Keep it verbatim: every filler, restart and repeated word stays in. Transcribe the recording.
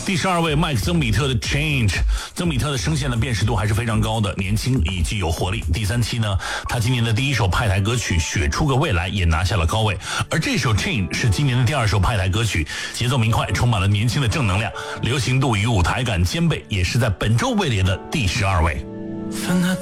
第十二位，麦克曾比特的 Change。曾比特的声线的辨识度还是非常高的，年轻以及有活力。第三期呢，他今年的第一首派台歌曲《雪出个未来》也拿下了高位，而这首 Change 是今年的第二首派台歌曲，节奏明快，充满了年轻的正能量，流行度与舞台感兼备，也是在本周位列的第十二位。 分了